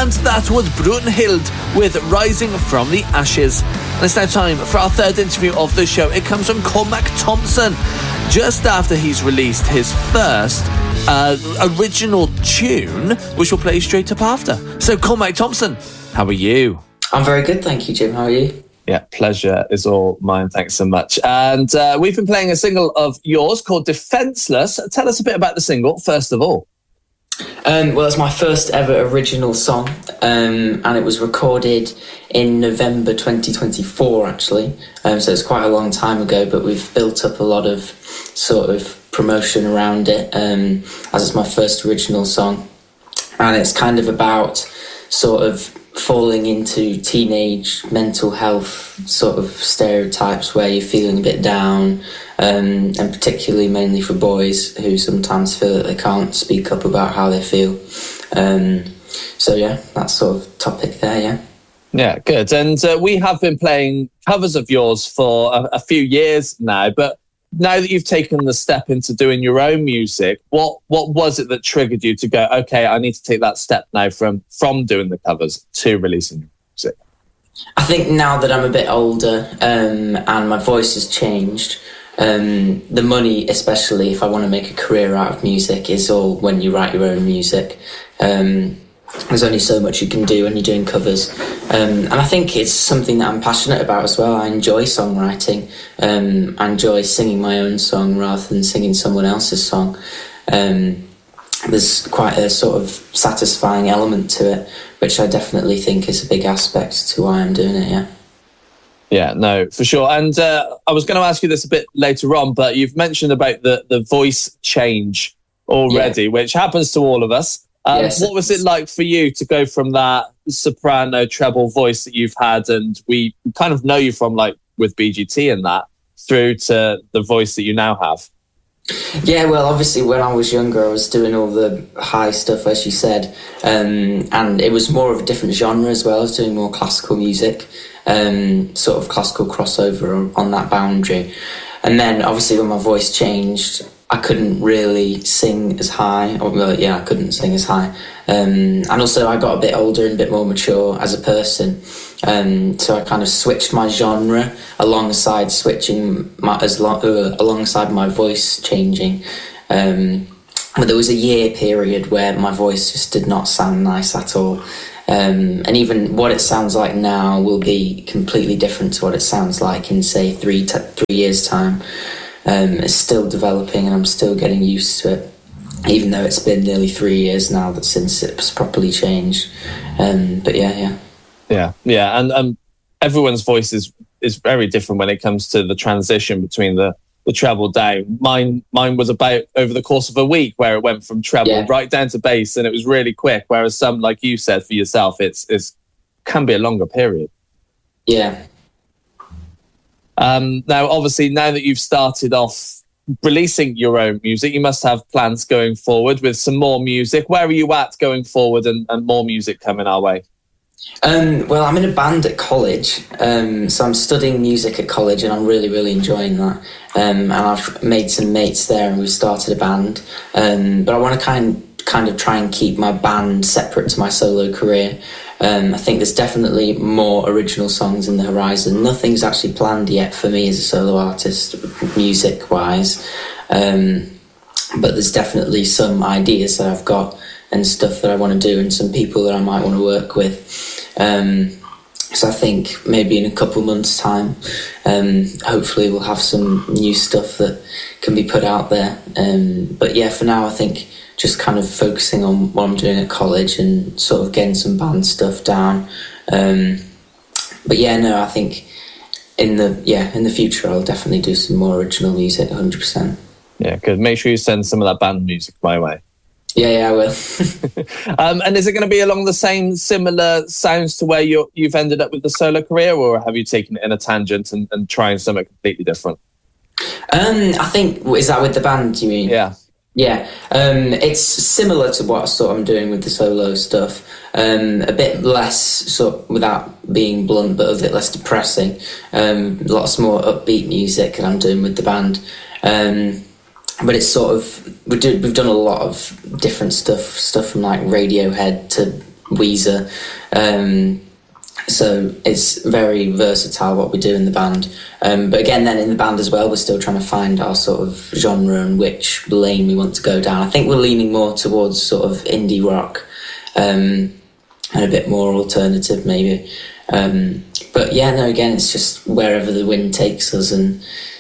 And that was Brunhild with Rising from the Ashes. And it's now time for our third interview of the show. It comes from Cormac Thompson, just after he's released his first original tune, which we'll play straight up after. So Cormac Thompson, how are you? I'm very good, thank you, Jim. How are you? Yeah, pleasure is all mine. Thanks so much. And we've been playing a single of yours called Defenseless. Tell us a bit about the single, first of all. Well, it's my first ever original song, and it was recorded in November 2024, actually. So it's quite a long time ago, but we've built up a lot of sort of promotion around it, as it's my first original song. And it's kind of about sort of falling into teenage mental health sort of stereotypes where you're feeling a bit down, and particularly mainly for boys who sometimes feel that they can't speak up about how they feel. So yeah, that sort of topic there, yeah. Yeah, good. And we have been playing covers of yours for a few years now, but now that you've taken the step into doing your own music, what was it that triggered you to go, okay, I need to take that step now from doing the covers to releasing your music? I think now that I'm a bit older, and my voice has changed, the money, especially if I want to make a career out of music, is all when you write your own music. There's only so much you can do when you're doing covers. And I think it's something that I'm passionate about as well. I enjoy songwriting. I enjoy singing my own song rather than singing someone else's song. There's quite a sort of satisfying element to it, which I definitely think is a big aspect to why I'm doing it, yeah. Yeah, no, for sure. And I was going to ask you this a bit later on, but you've mentioned about the voice change already, which happens to all of us. Yes. What was it like for you to go from that soprano treble voice that you've had, and we kind of know you from like with BGT and that, through to the voice that you now have? Yeah, well, obviously when I was younger, I was doing all the high stuff, as you said, and it was more of a different genre as well. I was doing more classical music, sort of classical crossover on that boundary. And then obviously when my voice changed, I couldn't really sing as high. I couldn't sing as high. And also I got a bit older and a bit more mature as a person. So I kind of switched my genre alongside alongside my voice changing. But there was a year period where my voice just did not sound nice at all. And even what it sounds like now will be completely different to what it sounds like in, say, 3 years' time. It's still developing and I'm still getting used to it, even though it's been nearly 3 years now since it's properly changed. But yeah. And everyone's voice is very different when it comes to the transition between the treble down. Mine was about over the course of a week, where it went from treble right down to bass, and it was really quick. Whereas some, like you said for yourself, it's can be a longer period. Yeah. Now, obviously, now that you've started off releasing your own music, you must have plans going forward with some more music. Where are you at going forward and more music coming our way? Well, I'm in a band at college, so I'm studying music at college and I'm really, really enjoying that. And I've made some mates there and we've started a band. But I want to kind of try and keep my band separate to my solo career. I think there's definitely more original songs in the horizon. Nothing's actually planned yet for me as a solo artist, music-wise. But there's definitely some ideas that I've got and stuff that I want to do and some people that I might want to work with. So I think maybe in a couple months' time, hopefully we'll have some new stuff that can be put out there. But yeah, for now I think just kind of focusing on what I'm doing at college and sort of getting some band stuff down. But yeah, no, I think in the future I'll definitely do some more original music, 100%. Yeah, good. Make sure you send some of that band music my way. Yeah, I will. And is it going to be along the same similar sounds to where you've ended up with the solo career, or have you taken it in a tangent and trying something completely different? I think, is that with the band, you mean? Yeah. Yeah, it's similar to what I'm doing with the solo stuff. A bit less, sort of, without being blunt, but a bit less depressing. Lots more upbeat music that I'm doing with the band. But it's sort of, we've done a lot of different stuff from like Radiohead to Weezer. So it's very versatile what we do in the band. But again, then in the band as well, we're still trying to find our sort of genre and which lane we want to go down. I think we're leaning more towards sort of indie rock and a bit more alternative maybe. But yeah, no, again, it's just wherever the wind takes us, and